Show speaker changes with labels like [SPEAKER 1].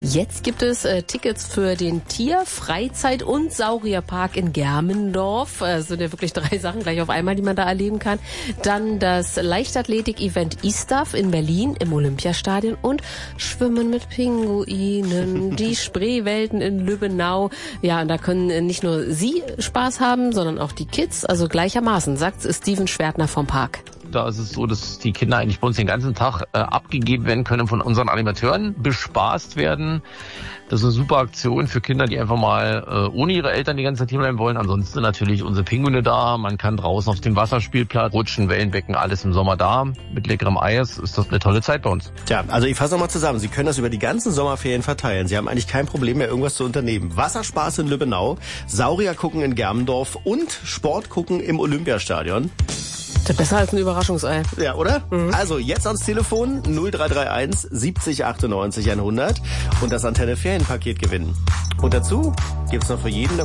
[SPEAKER 1] Jetzt gibt es Tickets für den Tier-, Freizeit- und Saurierpark in Germendorf. Das sind ja wirklich 3 Sachen gleich auf einmal, die man da erleben kann. Dann das Leichtathletik-Event ISTAF in Berlin im Olympiastadion und Schwimmen mit Pinguinen, die Spreewelten in Lübbenau. Ja, und da können nicht nur Sie Spaß haben, sondern auch die Kids, also gleichermaßen, sagt Steven Schwertner vom Park.
[SPEAKER 2] Da ist es so, dass die Kinder eigentlich bei uns den ganzen Tag abgegeben werden können, von unseren Animateuren bespaßt werden. Das ist eine super Aktion für Kinder, die einfach mal ohne ihre Eltern die ganze Zeit hier bleiben wollen. Ansonsten natürlich unsere Pinguine da. Man kann draußen auf dem Wasserspielplatz rutschen, Wellenbecken, alles im Sommer da. Mit leckerem Eis ist das eine tolle Zeit bei uns.
[SPEAKER 3] Tja, also ich fasse nochmal zusammen. Sie können das über die ganzen Sommerferien verteilen. Sie haben eigentlich kein Problem mehr, irgendwas zu unternehmen. Wasserspaß in Lübbenau, Saurier gucken in Germendorf und Sport gucken im Olympiastadion.
[SPEAKER 1] Das ist besser als ein Überraschungsei.
[SPEAKER 3] Ja, oder? Mhm. Also jetzt ans Telefon 0331 70 98 100 und das Antenne Ferienpaket gewinnen. Und dazu gibt's noch für jeden